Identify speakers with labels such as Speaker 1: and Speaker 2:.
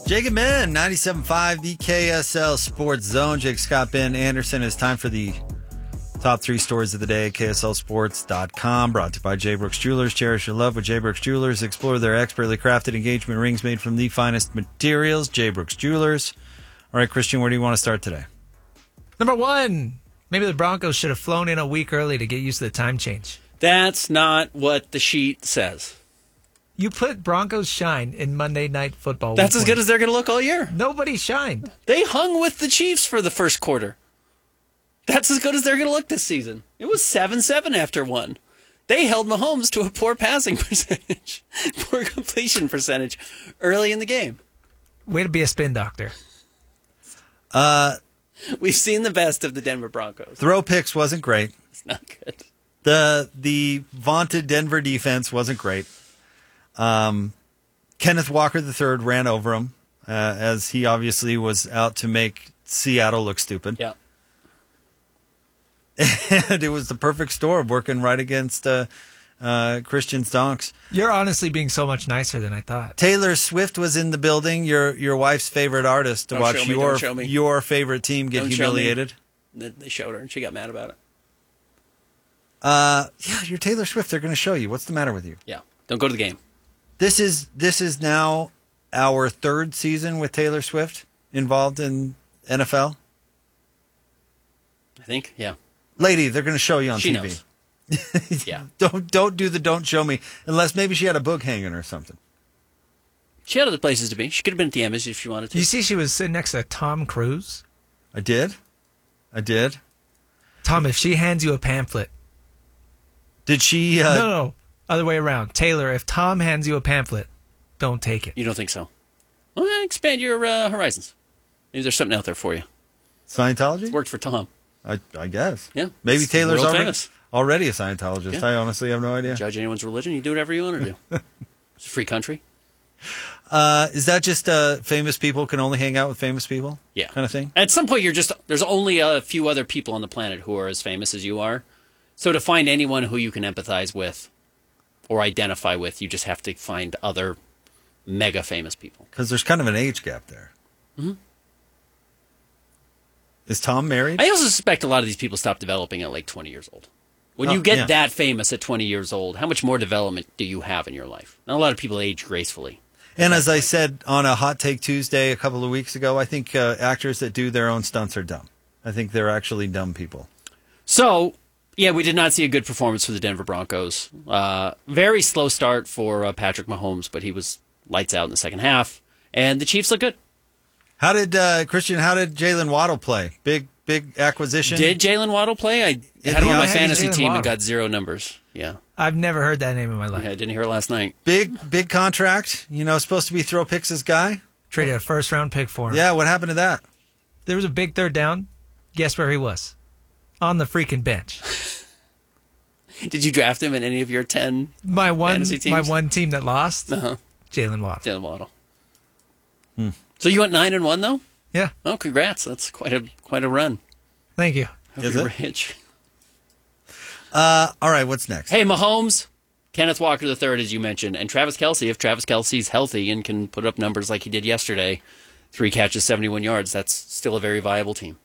Speaker 1: Jacob Ben, 97.5, the KSL Sports Zone. Jake Scott, Ben Anderson. It's time for the top three stories of the day at KSLSports.com. Brought to you by J. Brooks Jewelers. Cherish your love with J. Brooks Jewelers. Explore their expertly crafted engagement rings made from the finest materials. J. Brooks Jewelers. All right, Christian, where do you want to start today?
Speaker 2: Number one, maybe the Broncos should have flown in a week early to get used to the time change.
Speaker 3: That's not what the sheet says.
Speaker 2: You put Broncos shine in Monday Night Football.
Speaker 3: That's as good as they're going to look all year.
Speaker 2: Nobody shined.
Speaker 3: They hung with the Chiefs for the first quarter. That's as good as they're going to look this season. It was 7-7 after one. They held Mahomes to a poor passing percentage, poor completion percentage early in the game.
Speaker 2: Way to be a spin doctor.
Speaker 3: We've seen the best of the Denver Broncos.
Speaker 1: Throw picks wasn't great.
Speaker 3: It's not good.
Speaker 1: The vaunted Denver defense wasn't great. Kenneth Walker III ran over him, as he obviously was out to make Seattle look stupid.
Speaker 3: Yeah.
Speaker 1: And it was the perfect storm working right against Christian's donks.
Speaker 2: You're honestly being so much nicer than I thought.
Speaker 1: Taylor Swift was in the building, your wife's favorite artist, to watch your favorite team get humiliated.
Speaker 3: They showed her, and she got mad about it.
Speaker 1: Yeah, you're Taylor Swift. They're going to show you. What's the matter with you?
Speaker 3: Yeah. Don't go to the game.
Speaker 1: This is now our third season with Taylor Swift involved in NFL.
Speaker 3: I think, yeah.
Speaker 1: Lady, they're going to show you on
Speaker 3: she
Speaker 1: TV.
Speaker 3: Knows. Yeah.
Speaker 1: Don't do the don't show me unless maybe she had a book hanging or something.
Speaker 3: She had other places to be. She could have been at the Emmys if she wanted to.
Speaker 2: You see she was sitting next to Tom Cruise?
Speaker 1: I did.
Speaker 2: Tom, if she hands you a pamphlet.
Speaker 1: Did she?
Speaker 2: No. Other way around. Taylor, if Tom hands you a pamphlet, don't take it.
Speaker 3: You don't think so? Well, expand your horizons. Maybe there's something out there for you.
Speaker 1: Scientology?
Speaker 3: It's worked for Tom.
Speaker 1: I guess.
Speaker 3: Yeah.
Speaker 1: Maybe Taylor's
Speaker 3: famous.
Speaker 1: already a Scientologist.
Speaker 3: Yeah.
Speaker 1: I honestly have no idea.
Speaker 3: Judge anyone's religion. You do whatever you want to do. It's a free country.
Speaker 1: Is that just famous people can only hang out with famous people?
Speaker 3: Yeah.
Speaker 1: Kind of thing?
Speaker 3: At some point, there's only a few other people on the planet who are as famous as you are. So to find anyone who you can empathize with or identify with, you just have to find other mega famous people.
Speaker 1: Because there's kind of an age gap there.
Speaker 3: Mm-hmm.
Speaker 1: Is Tom married?
Speaker 3: I also suspect a lot of these people stop developing at like 20 years old. When you get that famous at 20 years old, how much more development do you have in your life? Not a lot of people age gracefully.
Speaker 1: And as I said on a Hot Take Tuesday a couple of weeks ago, I think actors that do their own stunts are dumb. I think they're actually dumb people.
Speaker 3: So, yeah, we did not see a good performance for the Denver Broncos. Very slow start for Patrick Mahomes, but he was lights out in the second half. And the Chiefs look good.
Speaker 1: How did Jalen Waddle play? Big acquisition?
Speaker 3: Did Jalen Waddle play? I had him on my fantasy team and got 0 numbers. Yeah.
Speaker 2: I've never heard that name in my life.
Speaker 3: Yeah, I didn't hear it last night.
Speaker 1: Big contract. Supposed to be throw picks' guy.
Speaker 2: Traded a first-round pick for him.
Speaker 1: Yeah, what happened to that?
Speaker 2: There was a big third down. Guess where he was? On the freaking bench.
Speaker 3: Did you draft him in any of your 10
Speaker 2: my
Speaker 3: fantasy teams?
Speaker 2: My one team that lost?
Speaker 3: Uh-huh.
Speaker 2: Jalen Waddle.
Speaker 3: Jalen Waddle. So you went 9-1 though?
Speaker 2: Yeah.
Speaker 3: Oh, congrats! That's quite a run.
Speaker 2: Thank you.
Speaker 1: Is it?
Speaker 3: Rich.
Speaker 1: All right, what's next?
Speaker 3: Hey, Mahomes, Kenneth Walker III, as you mentioned, and Travis Kelce. If Travis Kelce's healthy and can put up numbers like he did yesterday, 3 catches, 71 yards, that's still a very viable team.